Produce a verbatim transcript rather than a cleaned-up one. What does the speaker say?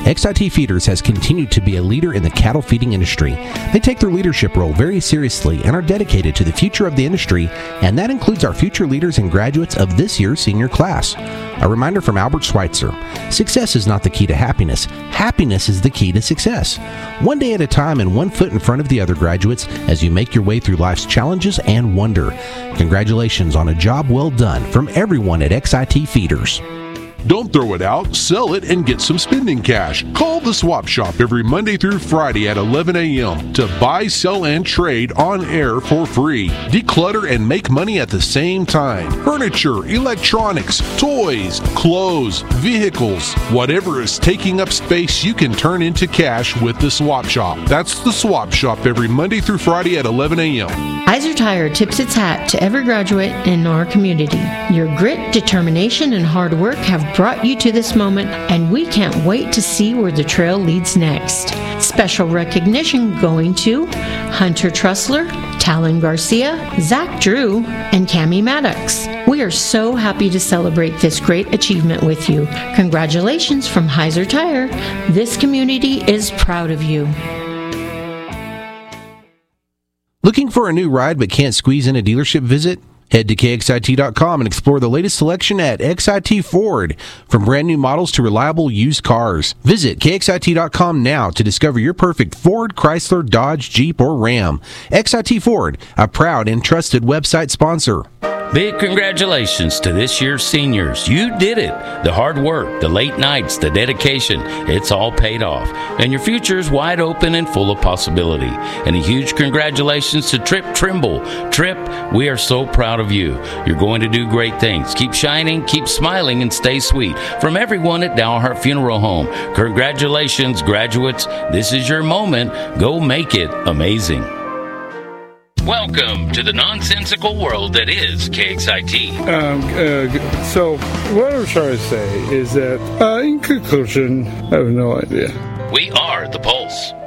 X I T Feeders has continued to be a leader in the cattle feeding industry. They take their leadership role very seriously and are dedicated to the future of the industry, and that includes our future leaders and graduates of this year's senior class. A reminder from Albert Schweitzer: success is not the key to happiness. Happiness is the key to success. One day at a time and one foot in front of the other, graduates, as you make your way through life's challenges and wonder. Congratulations on a job well done from everyone at X I T Feeders. Don't throw it out, sell it, and get some spending cash. Call the Swap Shop every Monday through Friday at eleven a.m. to buy, sell, and trade on air for free. Declutter and make money at the same time. Furniture, electronics, toys, clothes, vehicles, whatever is taking up space, you can turn into cash with the Swap Shop. That's the Swap Shop every Monday through Friday at eleven a.m. Heiser Tire tips its hat to every graduate in our community. Your grit, determination, and hard work have brought you to this moment, and we can't wait to see where the trail leads next. Special recognition going to Hunter Trussler, Talon Garcia, Zach Drew, and Cammie Maddox. We are so happy to celebrate this great achievement with you. Congratulations from Heiser Tire. This community is proud of you. Looking for a new ride but can't squeeze in a dealership visit? Head to K X I T dot com and explore the latest selection at X I T Ford. From brand new models to reliable used cars. Visit K X I T dot com now to discover your perfect Ford, Chrysler, Dodge, Jeep, or Ram. X I T Ford, a proud and trusted website sponsor. Big congratulations to this year's seniors. You did it. The hard work, the late nights, the dedication, it's all paid off. And your future is wide open and full of possibility. And a huge congratulations to Trip Trimble. Trip, we are so proud of you. You're going to do great things. Keep shining, keep smiling, and stay sweet. From everyone at Dalhart Funeral Home, congratulations, graduates. This is your moment. Go make it amazing. Welcome to the nonsensical world that is K X I T. Um, uh, so, what I'm trying to say is that, uh, in conclusion, I have no idea. We are the Pulse.